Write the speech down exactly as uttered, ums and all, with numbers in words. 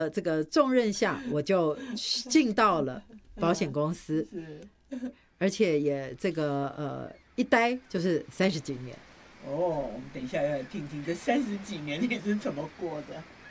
呃这个重任下，我就进到了保险公司，而且也这个呃一待就是三十几年。 哦，我们等一下要来听听这三十几年你是怎么过的。